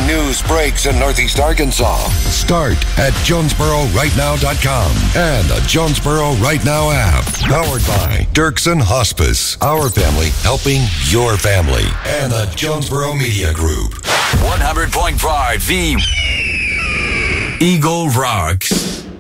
news breaks in Northeast Arkansas. Start at JonesboroRightNow.com and the Jonesboro Right Now app. Powered by Dirksen Hospice. Our family helping your family. And the Jonesboro Media Group. 100.5 The Eagle Rocks.